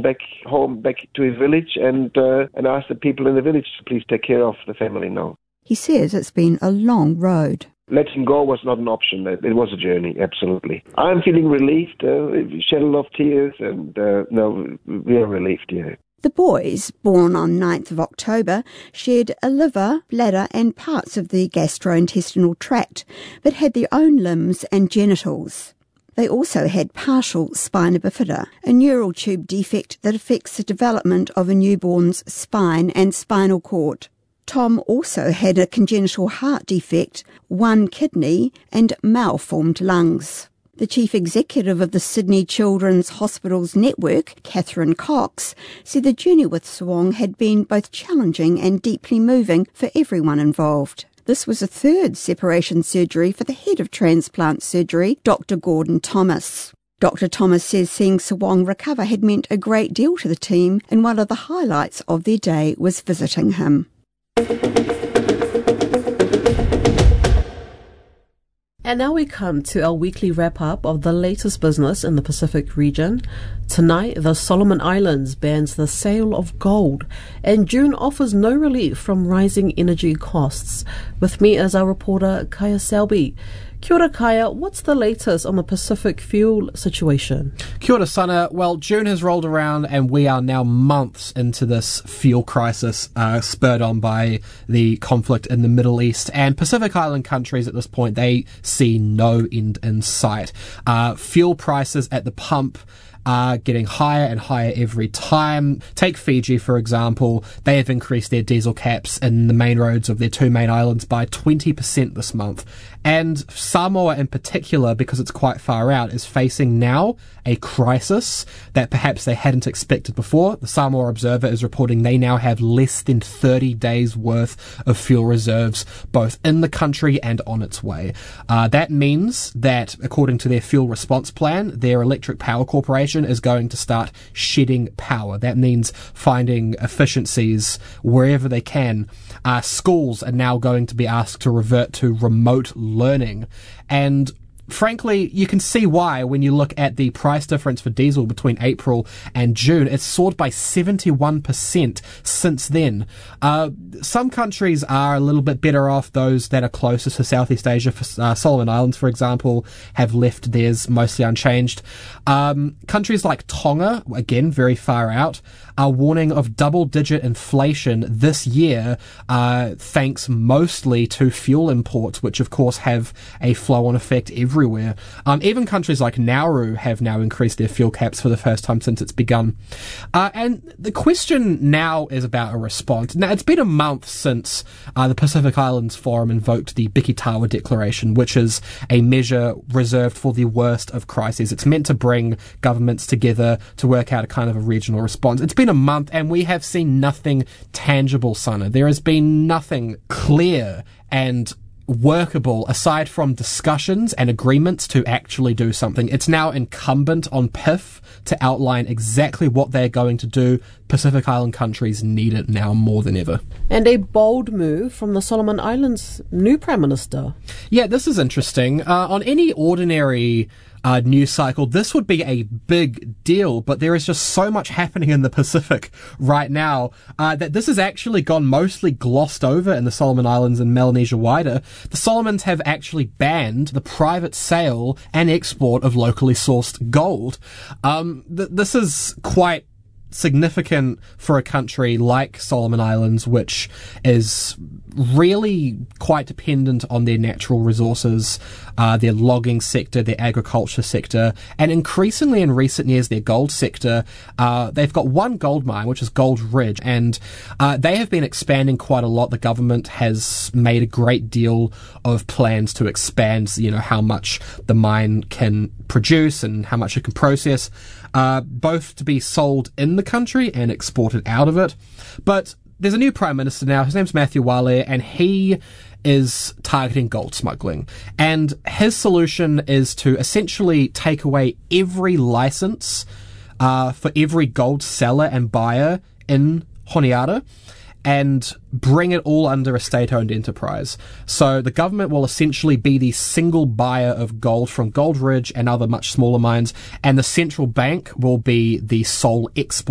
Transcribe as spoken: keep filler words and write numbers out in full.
back home, back to his village, and uh, and asked the people in the village to please take care of the family now. He says it's been a long road. Letting go was not an option. It was a journey, absolutely. I'm feeling relieved, uh, shed a lot of tears, and uh, no, we are relieved, yeah. The boys, born on ninth of October, shared a liver, bladder and parts of the gastrointestinal tract, but had their own limbs and genitals. They also had partial spina bifida, a neural tube defect that affects the development of a newborn's spine and spinal cord. Tom also had a congenital heart defect, one kidney and malformed lungs. The chief executive of the Sydney Children's Hospitals Network, Catherine Cox, said the journey with Sawong had been both challenging and deeply moving for everyone involved. This was a third separation surgery for the head of transplant surgery, Doctor Gordon Thomas. Doctor Thomas says seeing Sawong recover had meant a great deal to the team, and one of the highlights of their day was visiting him. And now we come to our weekly wrap-up of the latest business in the Pacific region. Tonight, the Solomon Islands bans the sale of gold, and June offers no relief from rising energy costs. With me is our reporter, Kaya Selby. Kia ora, Kaya. What's the latest on the Pacific fuel situation? Kia ora, Sana. Well, June has rolled around and we are now months into this fuel crisis uh, spurred on by the conflict in the Middle East. And Pacific Island countries at this point, they see no end in sight. Uh, fuel prices at the pump are getting higher and higher every time. Take Fiji, for example. They have increased their diesel caps in the main roads of their two main islands by twenty percent this month. And Samoa in particular, because it's quite far out, is facing now a crisis that perhaps they hadn't expected before. The Samoa Observer is reporting they now have less than thirty days worth of fuel reserves, both in the country and on its way. Uh, that means that, according to their fuel response plan, their electric power corporation is going to start shedding power. That means finding efficiencies wherever they can. Uh, schools are now going to be asked to revert to remote learning. And frankly, you can see why when you look at the price difference for diesel between April and June. It's soared by seventy-one percent since then. Uh, some countries are a little bit better off. Those that are closest to Southeast Asia, for, uh, Solomon Islands, for example, have left theirs mostly unchanged. Um, countries like Tonga, again, very far out, are warning of double-digit inflation this year, uh, thanks mostly to fuel imports, which of course have a flow-on effect everywhere. Um, even countries like Nauru have now increased their fuel caps for the first time since it's begun. Uh, and the question now is about a response. Now, it's been a month since uh, the Pacific Islands Forum invoked the Bikitawa Declaration, which is a measure reserved for the worst of crises. It's meant to bring governments together to work out a kind of a regional response. It's been a month and we have seen nothing tangible, Sana. There has been nothing clear and workable aside from discussions and agreements to actually do something. It's now incumbent on P I F to outline exactly what they're going to do. Pacific Island countries need it now more than ever. And a bold move from the Solomon Islands' new Prime Minister. Yeah, this is interesting. Uh, on any ordinary Uh, news cycle, this would be a big deal, but there is just so much happening in the Pacific right now uh, that this has actually gone mostly glossed over in the Solomon Islands and Melanesia wider. The Solomons have actually banned the private sale and export of locally sourced gold. Um, th- this is quite significant for a country like Solomon Islands, which is really quite dependent on their natural resources, uh, their logging sector, their agriculture sector, and increasingly in recent years, their gold sector. Uh, they've got one gold mine, which is Gold Ridge, and uh, they have been expanding quite a lot. The government has made a great deal of plans to expand, you know, how much the mine can produce and how much it can process, uh, both to be sold in the country and exported out of it. But there's a new Prime Minister now. His name's Matthew Wale, and he is targeting gold smuggling. And his solution is to essentially take away every license uh, for every gold seller and buyer in Honiara and bring it all under a state-owned enterprise. So the government will essentially be the single buyer of gold from Gold Ridge and other much smaller mines, and the central bank will be the sole exporter